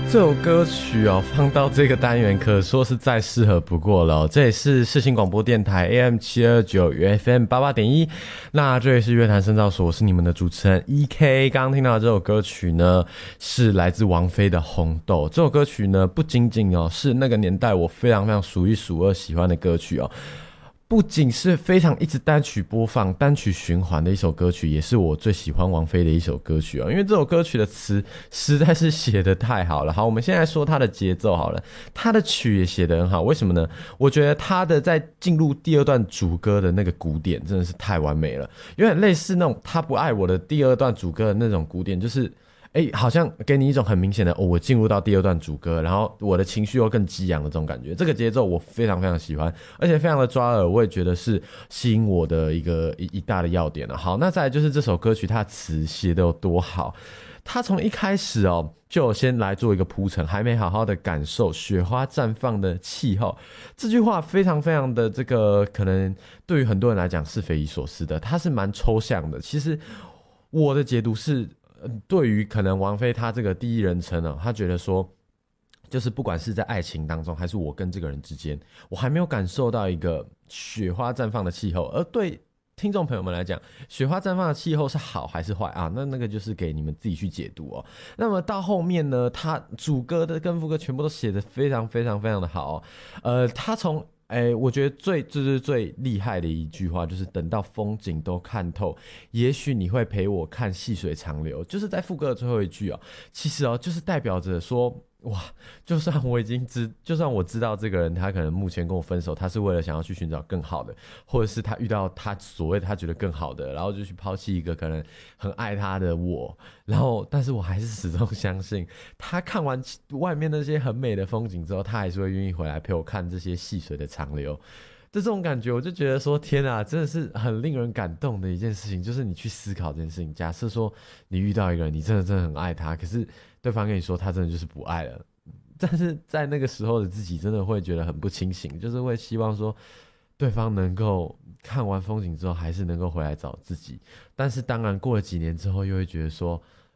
这首歌曲放到这个单元可说是再适合不过了这也是世新广播电台 AM729 与 FM88.1， 那这也是乐坛深造所，我是你们的主持人 EK。 刚刚听到的这首歌曲呢，是来自王菲的《红豆》。这首歌曲呢，不仅仅是那个年代我非常非常数一数二喜欢的歌曲不仅是非常一直单曲播放、单曲循环的一首歌曲，也是我最喜欢王菲的一首歌曲因为这首歌曲的词实在是写得太好了。好，我们现在说它的节奏好了，它的曲也写得很好。为什么呢？我觉得它的在进入第二段主歌的那个鼓点真的是太完美了，有点类似那种他不爱我的第二段主歌的那种鼓点，就是好像给你一种很明显的我进入到第二段主歌，然后我的情绪又更激昂的这种感觉。这个节奏我非常非常喜欢，而且非常的抓耳，我也觉得是吸引我的一大的要点了。好，那再来就是这首歌曲它的词写得有多好。它从一开始就先来做一个铺陈，还没好好的感受雪花绽放的气候。这句话非常非常的可能对于很多人来讲是匪夷所思的，它是蛮抽象的。其实我的解读是对于可能王菲她这个第一人称她觉得说，就是不管是在爱情当中还是我跟这个人之间，我还没有感受到一个雪花绽放的气候。而对听众朋友们来讲，雪花绽放的气候是好还是坏那个就是给你们自己去解读那么到后面呢，他主歌的跟副歌全部都写得非常非常非常的好他从我觉得最厉害的一句话就是等到风景都看透，也许你会陪我看细水长流，就是在副歌的最后一句其实就是代表着说，哇，就算我知道这个人他可能目前跟我分手，他是为了想要去寻找更好的，或者是他遇到他所谓他觉得更好的，然后就去抛弃一个可能很爱他的我，然后但是我还是始终相信他看完外面那些很美的风景之后，他还是会愿意回来陪我看这些细水的长流。这种感觉我就觉得说，天啊，真的是很令人感动的一件事情。就是你去思考这件事情，假设说你遇到一个人，你真的很爱他，可是对方跟你说他真的就是不爱了，但是在那个时候的自己真的会觉得很不清醒，就是会希望说对方能够看完风景之后还是能够回来找自己。但是当然过了几年之后又会觉得说，